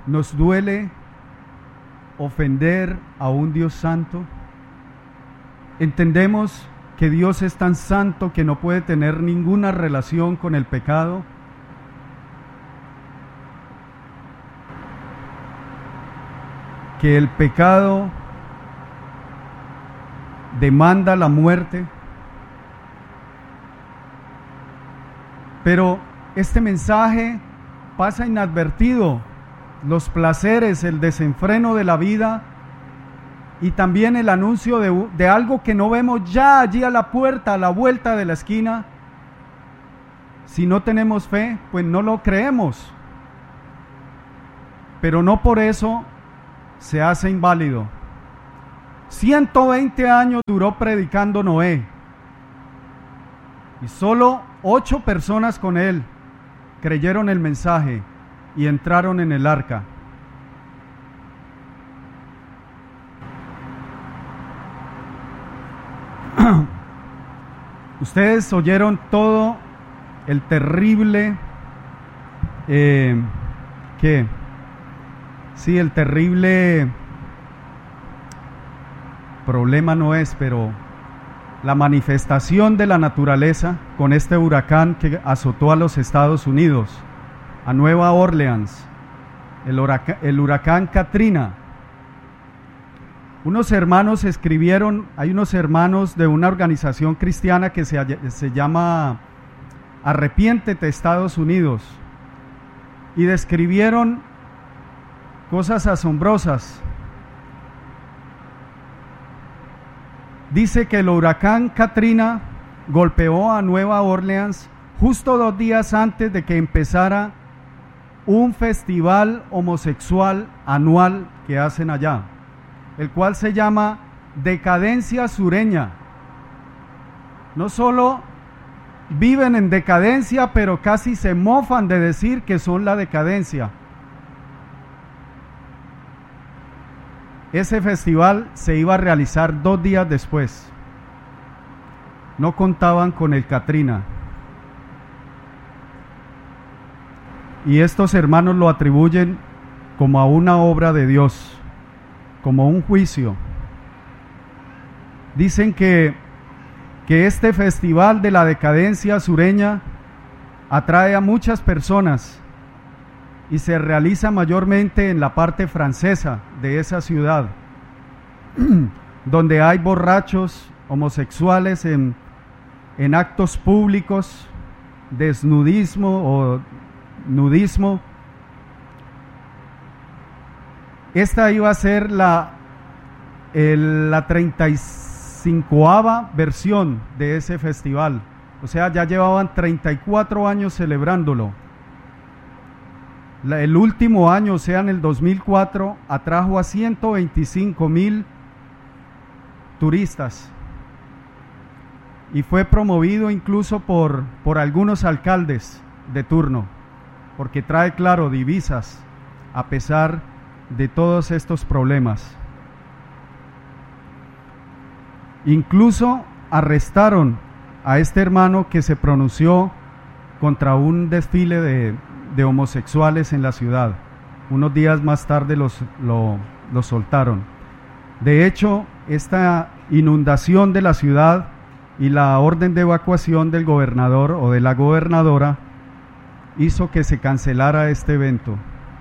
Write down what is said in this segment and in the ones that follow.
nos duele ofender a un Dios santo. Entendemos que Dios es tan santo que no puede tener ninguna relación con el pecado. Que el pecado demanda la muerte. Pero este mensaje pasa inadvertido. Los placeres, el desenfreno de la vida y también el anuncio de algo que no vemos ya allí a la puerta, a la vuelta de la esquina. Si no tenemos fe, pues no lo creemos. Pero no por eso se hace inválido. 120 años duró predicando Noé y solo 8 personas con él creyeron el mensaje y entraron en el arca. Ustedes oyeron todo el terrible, el terrible problema no es, pero la manifestación de la naturaleza con este huracán que azotó a los Estados Unidos, a Nueva Orleans, el huracán Katrina. Unos hermanos escribieron, hay unos hermanos de una organización cristiana que se llama Arrepiéntete Estados Unidos, y describieron cosas asombrosas. Dice que el huracán Katrina golpeó a Nueva Orleans justo 2 días antes de que empezara un festival homosexual anual que hacen allá, el cual se llama Decadencia Sureña. No solo viven en decadencia, pero casi se mofan de decir que son la decadencia. Ese festival se iba a realizar 2 días después. No contaban con el Katrina. Y estos hermanos lo atribuyen como a una obra de Dios, como un juicio. Dicen que este festival de la decadencia sureña atrae a muchas personas y se realiza mayormente en la parte francesa de esa ciudad, donde hay borrachos, homosexuales en actos públicos, desnudismo o nudismo. Esta iba a ser la 35ª versión de ese festival, o sea, ya llevaban 34 años celebrándolo. El último año, o sea, en el 2004, atrajo a 125,000 turistas y fue promovido incluso por algunos alcaldes de turno, porque trae, claro, divisas a pesar de todos estos problemas. Incluso arrestaron a este hermano que se pronunció contra un desfile de homosexuales en la ciudad. Unos días más tarde lo soltaron. De hecho, esta inundación de la ciudad y la orden de evacuación del gobernador o de la gobernadora hizo que se cancelara este evento.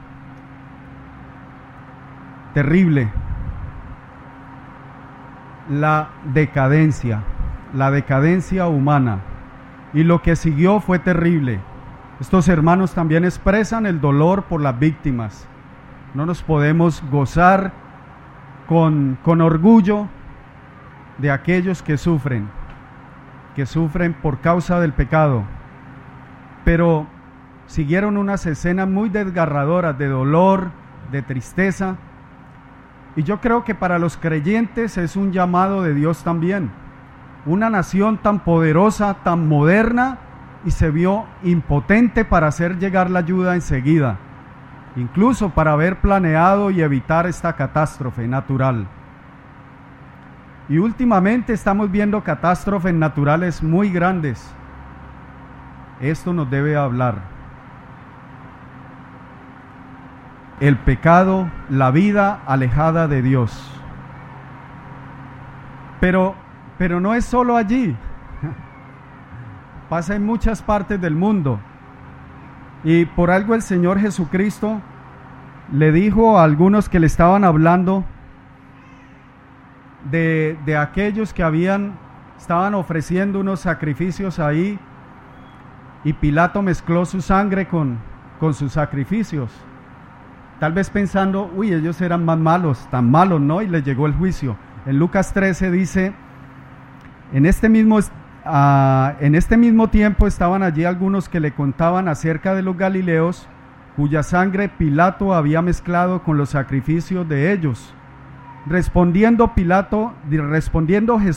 Terrible. La decadencia humana. Y lo que siguió fue terrible. Estos hermanos también expresan el dolor por las víctimas. No nos podemos gozar con orgullo de aquellos que sufren por causa del pecado. Pero siguieron unas escenas muy desgarradoras de dolor, de tristeza. Y yo creo que para los creyentes es un llamado de Dios también. Una nación tan poderosa, tan moderna, y se vio impotente para hacer llegar la ayuda enseguida, incluso para haber planeado y evitar esta catástrofe natural. Y últimamente estamos viendo catástrofes naturales muy grandes. Esto nos debe hablar. el pecado, la vida alejada de Dios. Pero no es solo allí, pasa en muchas partes del mundo. Y por algo el Señor Jesucristo le dijo a algunos que le estaban hablando de aquellos que estaban ofreciendo unos sacrificios ahí, y Pilato mezcló su sangre con sus sacrificios, tal vez pensando, ellos eran más malos, tan malos, ¿no? Y les llegó el juicio. En Lucas 13 dice, en este mismo tiempo estaban allí algunos que le contaban acerca de los galileos, cuya sangre Pilato había mezclado con los sacrificios de ellos. Respondiendo Jesús